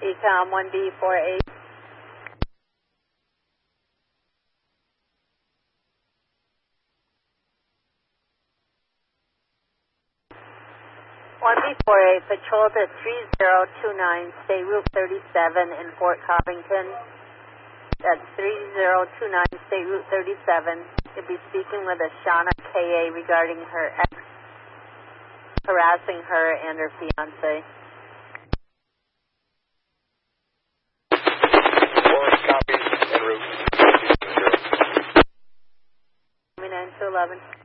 Ecom 1B48. 1B48, patrol to 3029 State Route 37 in Fort Covington. That's 3029 State Route 37. You'll be speaking with Ashana K.A. regarding her ex harassing her and her fiance. 4 copies en route. 9 to 11.